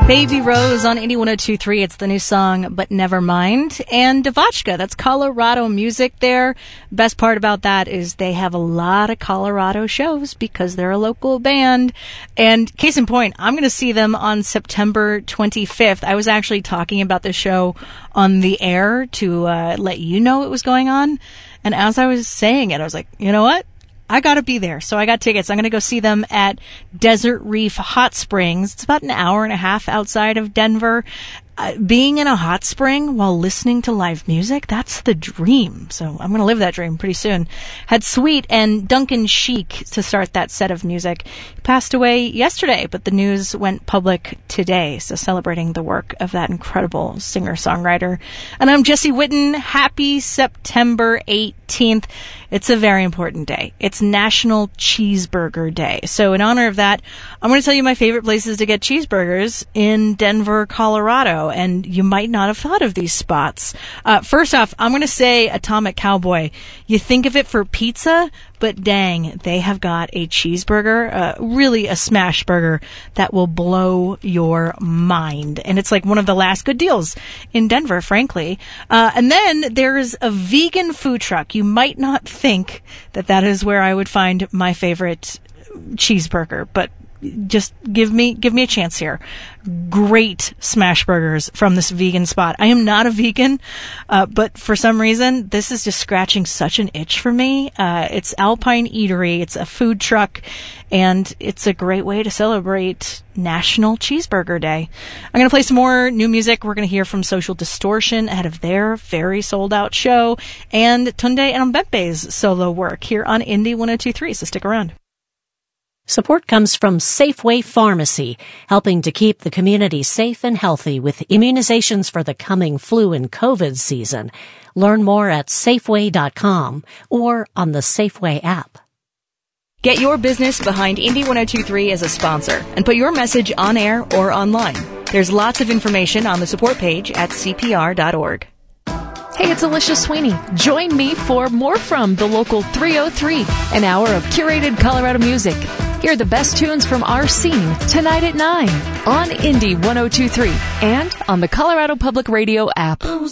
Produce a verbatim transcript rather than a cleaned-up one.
Baby Rose on Indie one oh two point three. It's the new song, But Never Mind. And Devotchka, that's Colorado music there. Best part about that is they have a lot of Colorado shows because they're a local band. And case in point, I'm going to see them on September twenty-fifth. I was actually talking about the show on the air to uh, let you know it was going on. And as I was saying it, I was like, you know what? I gotta be there. So I got tickets. I'm gonna go see them at Desert Reef Hot Springs. It's about an hour and a half outside of Denver. Uh, being in a hot spring while listening to live music, that's the dream. So I'm gonna live that dream pretty soon. Had Sweet and Duncan Sheik to start that set of music. He passed away yesterday, but the news went public today. So celebrating the work of that incredible singer-songwriter. And I'm Jessie Whitten. Happy September eighteenth. It's a very important day. It's National Cheeseburger Day. So in honor of that, I'm going to tell you my favorite places to get cheeseburgers in Denver, Colorado. And you might not have thought of these spots. Uh, first off, I'm going to say Atomic Cowboy. You think of it for pizza, but dang, they have got a cheeseburger, uh, really a smash burger that will blow your mind. And it's like one of the last good deals in Denver, frankly. Uh, and then there's a vegan food truck. You might not think that that is where I would find my favorite cheeseburger, but just give me give me a chance here. Great smash burgers from this vegan spot. I am not a vegan, uh, but for some reason, this is just scratching such an itch for me. Uh, it's Alpine Eatery. It's a food truck, and it's a great way to celebrate National Cheeseburger Day. I'm going to play some more new music. We're going to hear from Social Distortion ahead of their very sold-out show, and Tunde and Mbembe's solo work here on Indie one oh two point three, so stick around. Support comes from Safeway Pharmacy, helping to keep the community safe and healthy with immunizations for the coming flu and COVID season. Learn more at Safeway dot com or on the Safeway app. Get your business behind Indie one oh two point three as a sponsor and put your message on air or online. There's lots of information on the support page at C P R dot org. Hey, it's Alicia Sweeney. Join me for More From the Local three oh three, an hour of curated Colorado music. Hear the best tunes from our scene tonight at nine on Indie one oh two point three and on the Colorado Public Radio app.